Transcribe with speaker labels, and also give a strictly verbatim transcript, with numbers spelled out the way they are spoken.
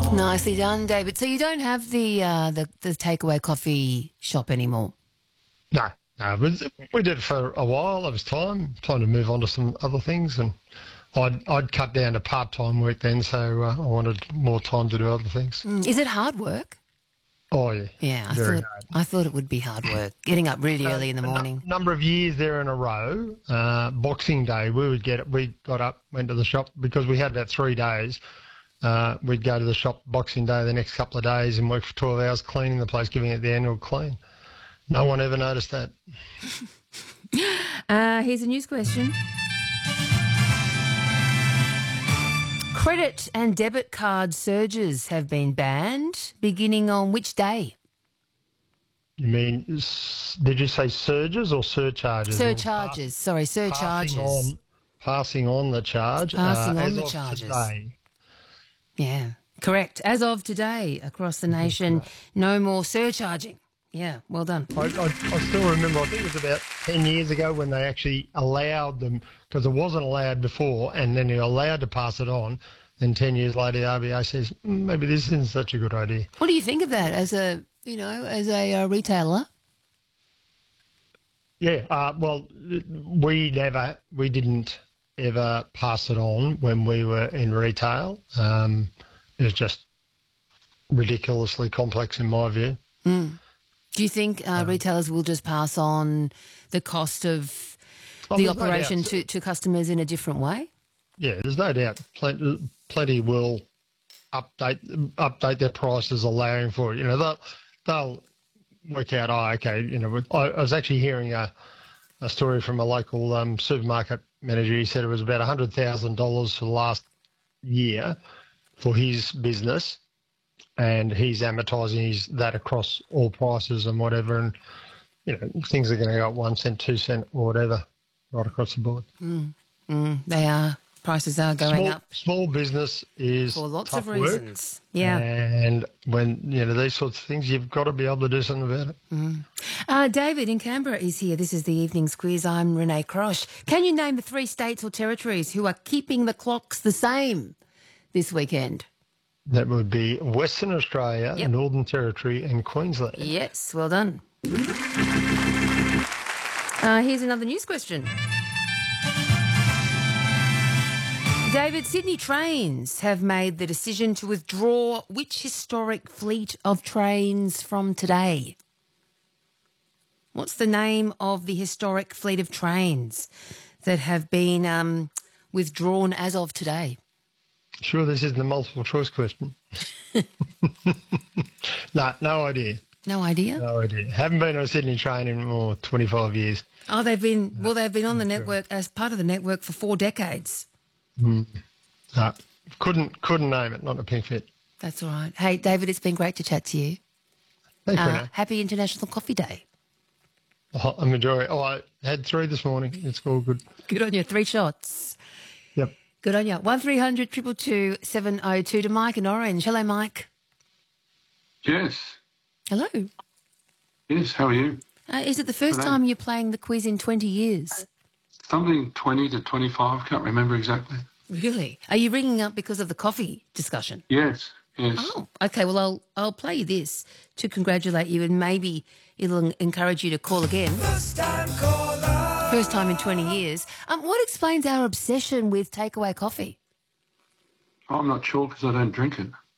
Speaker 1: Nicely done, David. So you don't have the uh, the, the takeaway coffee shop anymore?
Speaker 2: No, no. We we did it for a while. It was time, time to move on to some other things, and I'd I'd cut down to part time work then, so uh, I wanted more time to do other things.
Speaker 1: Mm. Is it hard work?
Speaker 2: Oh yeah,
Speaker 1: Yeah, I
Speaker 2: very
Speaker 1: thought
Speaker 2: hard.
Speaker 1: I thought it would be hard work. Getting up really
Speaker 2: Uh,
Speaker 1: early in the
Speaker 2: a nu-
Speaker 1: morning.
Speaker 2: number of years there in a row, uh, Boxing Day, we would get it. We got up, went to the shop because we had about three days. Uh, we'd go to the shop Boxing Day the next couple of days and work for twelve hours cleaning the place, giving it the annual clean. No one ever noticed that.
Speaker 1: Uh, here's a news question. Credit and debit card surges have been banned beginning on which day?
Speaker 2: You mean, s- did you say surges or surcharges?
Speaker 1: Surcharges. Sorry, surcharges.
Speaker 2: Passing on, passing on the charge.
Speaker 1: Passing
Speaker 2: uh,
Speaker 1: on
Speaker 2: as
Speaker 1: the
Speaker 2: of
Speaker 1: charges.
Speaker 2: Today,
Speaker 1: Yeah, correct. As of today, across the nation, no more surcharging. Yeah, well done.
Speaker 2: I, I, I still remember, I think it was about ten years ago when they actually allowed them, because it wasn't allowed before, and then you're allowed to pass it on. Then ten years later, the R B A says, "Mm, maybe this isn't such a good idea."
Speaker 1: What do you think of that as a, you know, as a uh, retailer?
Speaker 2: Yeah, uh, well, we never, we didn't ever pass it on when we were in retail. Um, it was just ridiculously complex in my view.
Speaker 1: Mm. Do you think uh, retailers will just pass on the cost of
Speaker 2: Oh,
Speaker 1: the
Speaker 2: there's no
Speaker 1: operation
Speaker 2: doubt.
Speaker 1: to, to customers in a different way?
Speaker 2: Yeah, there's no doubt. Plenty, plenty will update update their prices, allowing for it. You know, they'll they'll work out. Oh, okay. You know, I, I was actually hearing a a story from a local um, supermarket manager. He said it was about a hundred thousand dollars for the last year for his business, and he's amortising his that across all prices and whatever. And you know, things are going to go up one cent, two cent, or whatever, right across the board.
Speaker 1: Mm, they are. Prices are going
Speaker 2: small,
Speaker 1: up
Speaker 2: Small business is
Speaker 1: for lots
Speaker 2: tough
Speaker 1: of reasons.
Speaker 2: work,
Speaker 1: Yeah.
Speaker 2: and when you know these sorts of things, you've got to be able to do something about it.
Speaker 1: Mm. Uh, David in Canberra is here. This is the evening's quiz. I'm Renee Crosh. Can you name the three states or territories who are keeping the clocks the same this weekend?
Speaker 2: That would be Western Australia,
Speaker 1: Yep.
Speaker 2: Northern Territory, and Queensland.
Speaker 1: Yes, well done. Uh, here's another news question. David, Sydney Trains have made the decision to withdraw which historic fleet of trains from today? What's the name of the historic fleet of trains that have been um, withdrawn as of today?
Speaker 2: Sure, this isn't a multiple choice question. no, no idea.
Speaker 1: No idea?
Speaker 2: No idea. Haven't been on a Sydney train in more twenty-five years.
Speaker 1: Oh, they've been, well, they've been on the network as part of the network for four decades.
Speaker 2: Mm. No, couldn't couldn't name it. Not a pink fit.
Speaker 1: That's all right. Hey, David, it's been great to chat to you.
Speaker 2: Thanks,
Speaker 1: Uh,
Speaker 2: Renee.
Speaker 1: happy International Coffee Day.
Speaker 2: Oh, I'm enjoying it. Oh, I had three this morning. It's all good.
Speaker 1: Good on you. Three shots.
Speaker 2: Yep.
Speaker 1: Good on you. one three hundred two two two seven oh two to Mike in Orange. Hello, Mike.
Speaker 3: Yes.
Speaker 1: Hello.
Speaker 3: Yes, how are you?
Speaker 1: Uh, is it the first
Speaker 3: Hello.
Speaker 1: time you're playing the quiz in twenty years?
Speaker 3: Something twenty to twenty-five, can't remember exactly.
Speaker 1: Really? Are you ringing up because of the coffee discussion?
Speaker 3: Yes, yes.
Speaker 1: Oh, okay. Well, I'll I'll play you this to congratulate you, and maybe it'll encourage you to call again.
Speaker 4: First time caller.
Speaker 1: First time in twenty years. Um, what explains our obsession with takeaway coffee?
Speaker 3: I'm not sure because I don't drink it.